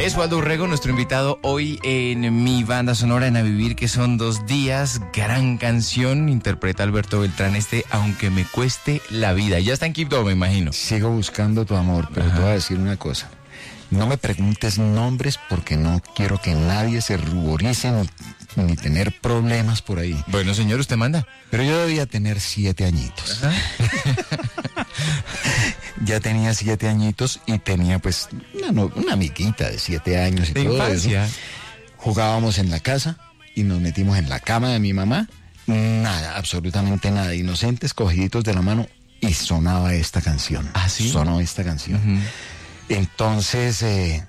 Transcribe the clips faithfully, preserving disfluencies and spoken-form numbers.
Es Waldo Urrego, nuestro invitado hoy en Mi Banda Sonora en A Vivir, que son dos días. Gran canción, interpreta Alberto Beltrán este Aunque me cueste la vida. Ya está en Quibdó, me imagino. Sigo buscando tu amor, pero Ajá. te voy a decir una cosa. No me preguntes nombres porque no quiero que nadie se ruborice ni, ni tener problemas por ahí. Bueno, señor, usted manda. Pero yo debía tener siete añitos. Ajá. Ya tenía siete añitos y tenía pues una, no- una amiguita de siete años y De todo infancia. eso. Jugábamos en la casa y nos metimos en la cama de mi mamá. Nada, absolutamente nada. Inocentes, cogiditos de la mano y sonaba esta canción. ¿Ah, sí? Sonó esta canción. Ujú. Entonces, eh,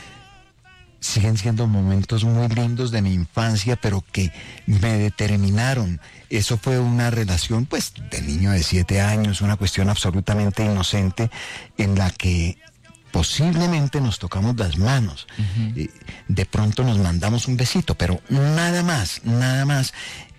siguen siendo momentos muy lindos de mi infancia, pero que me determinaron. Eso fue una relación, pues, de niño de siete años, una cuestión absolutamente inocente, en la que posiblemente nos tocamos las manos. Uh-huh. Eh, de pronto nos mandamos un besito, pero nada más, nada más.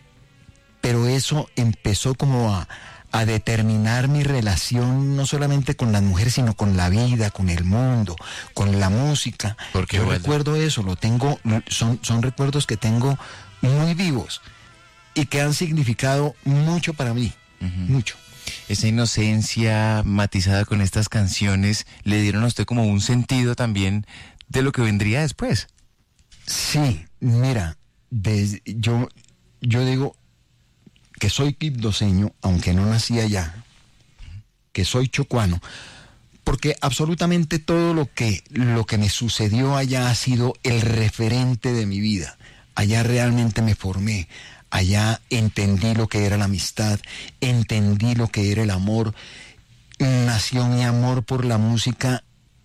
Pero eso empezó como a... a determinar mi relación no solamente con las mujeres, sino con la vida, con el mundo, con la música. ¿Por qué, Yo Waldo? recuerdo eso, lo tengo, son, son recuerdos que tengo muy vivos y que han significado mucho para mí, Ujú. mucho. Esa inocencia matizada con estas canciones le dieron a usted como un sentido también de lo que vendría después. Sí, mira, desde, yo, yo digo que soy quibdoseño, aunque no nací allá, que soy chocuano, porque absolutamente todo lo que, lo que me sucedió allá ha sido el referente de mi vida. Allá realmente me formé, allá entendí lo que era la amistad, entendí lo que era el amor, nació mi amor por la música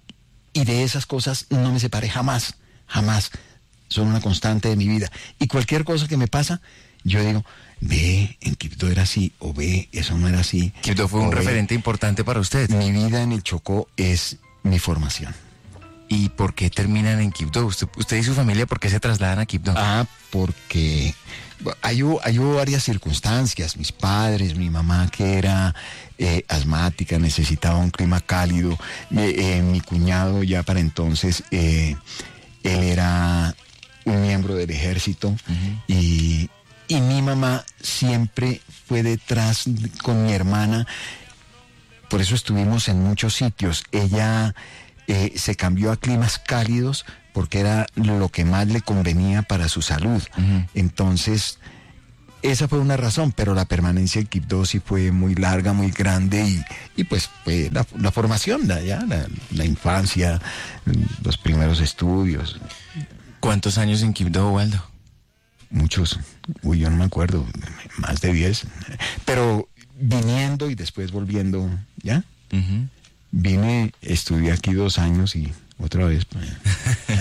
y de esas cosas no me separé jamás, jamás. Son una constante de mi vida. Y cualquier cosa que me pasa, yo digo, ve, en Quibdó era así, o ve, eso no era así. Quibdó fue o un ve, referente importante para usted. Mi vida en el Chocó es mi formación. ¿Y por qué terminan en Quibdó? Usted, usted y su familia, ¿por qué se trasladan a Quibdó? Ah, porque hay, hu- hay hubo varias circunstancias. Mis padres, mi mamá que era eh, asmática, necesitaba un clima cálido. Eh, eh, mi cuñado ya para entonces, eh, él era un miembro del ejército. Ujú. y, y mi mamá siempre fue detrás con mi hermana. Por eso estuvimos en muchos sitios. Ella eh, se cambió a climas cálidos porque era lo que más le convenía para su salud. Ujú. Entonces, esa fue una razón, pero la permanencia en Quibdó sí fue muy larga, muy grande y, y pues fue la, la formación, la, ya, la, la infancia, los primeros estudios, ¿Cuántos años en Quibdó, Waldo? muchos, uy, yo no me acuerdo, más de diez, pero viniendo y después volviendo, ¿ya? Ujú. Vine, estudié aquí dos años y otra vez, pues,